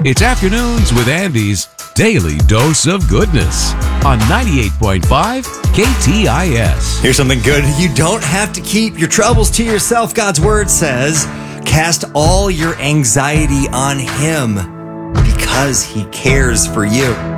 It's Afternoons with Andy's Daily Dose of Goodness on 98.5 KTIS. Here's something good. You don't have to keep your troubles to yourself. God's word says, cast all your anxiety on Him because He cares for you.